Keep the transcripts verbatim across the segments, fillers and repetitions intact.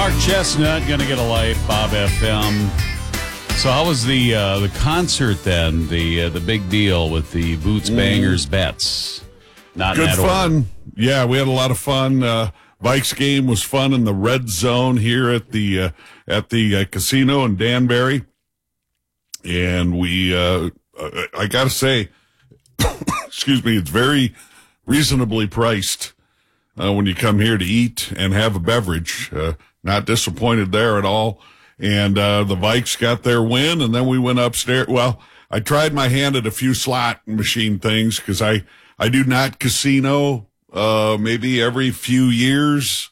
Mark Chestnut, Gonna Get a Life, Bob F M. So how was the uh, the concert then? The uh, the big deal with the Boots Bangers bets. Not Good in that fun. order. Yeah, we had a lot of fun. Uh, Vikes game was fun in the red zone here at the uh, at the uh, casino in Danbury, and we uh, I got to say, excuse me, it's very reasonably priced uh, when you come here to eat and have a beverage. Uh, not disappointed there at all. And uh, the Vikes got their win, and then we went upstairs. Well, I tried my hand at a few slot machine things because I, I do not casino uh, maybe every few years,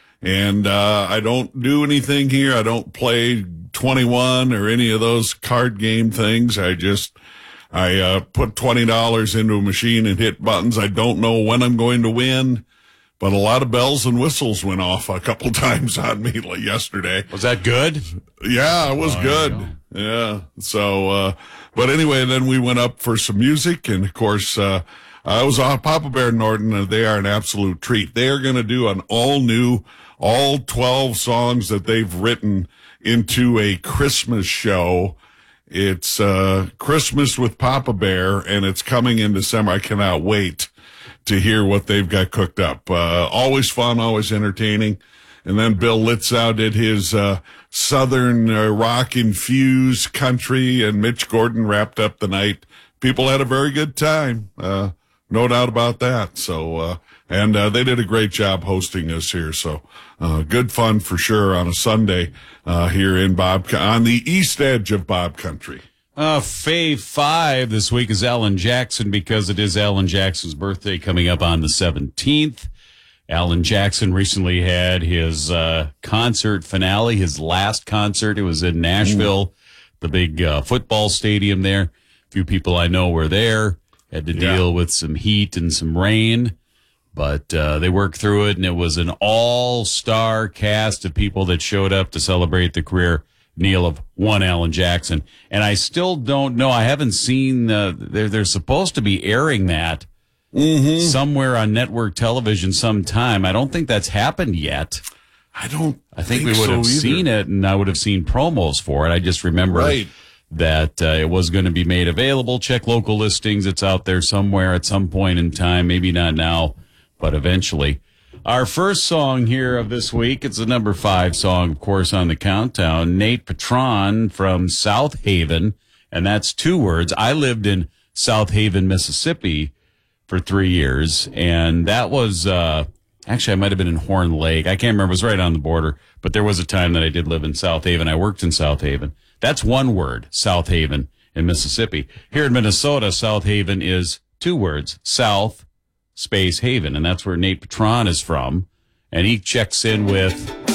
and uh, I don't do anything here. I don't play twenty-one or any of those card game things. I just I uh, put twenty dollars into a machine and hit buttons. I don't know when I'm going to win. But a lot of bells and whistles went off a couple times on me like yesterday. Was that good? Yeah, it was Oh, good. Yeah. So, uh, but anyway, then we went up for some music. And of course, uh, I was on Papa Bear Norton, and they are an absolute treat. They are going to do an all new, all twelve songs that they've written into a Christmas show. It's, uh, Christmas with Papa Bear, and it's coming in December. I cannot wait to hear what they've got cooked up. Uh, always fun, always entertaining. And then Bill Litzow did his uh, Southern uh, rock-infused country, and Mitch Gordon wrapped up the night. People had a very good time, uh, no doubt about that. So, uh, and uh, they did a great job hosting us here. So, uh, good fun for sure on a Sunday uh, here in Bob, on the east edge of Bob Country. Uh, Fave five this week is Alan Jackson, because it is Alan Jackson's birthday coming up on the seventeenth. Alan Jackson recently had his uh, concert finale, his last concert. It was in Nashville, mm. the big uh, football stadium there. A few people I know were there, had to deal yeah. with some heat and some rain, but uh, they worked through it, and it was an all-star cast of people that showed up to celebrate the career, Neil, of one Alan Jackson. And I still don't know. I haven't seen, uh, they're, they're supposed to be airing that mm-hmm. somewhere on network television sometime. I don't think that's happened yet. I don't I think, think we would so have either. seen it, and I would have seen promos for it. I just remember right. that uh, it was going to be made available. Check local listings. It's out there somewhere at some point in time. Maybe not now, but eventually. Our first song here of this week, it's the number five song, of course, on the countdown. Nate Patron from South Haven, and that's two words. I lived in South Haven, Mississippi for three years, and that was, uh, actually, I might have been in Horn Lake. I can't remember. It was right on the border, but there was a time that I did live in South Haven. I worked in South Haven. That's one word, South Haven in Mississippi. Here in Minnesota, South Haven is two words, South Space Haven, and that's where Nate Patron is from, and he checks in with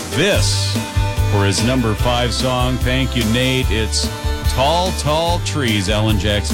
this for his number five song. Thank you, Nate. It's Tall, Tall Trees, Alan Jackson.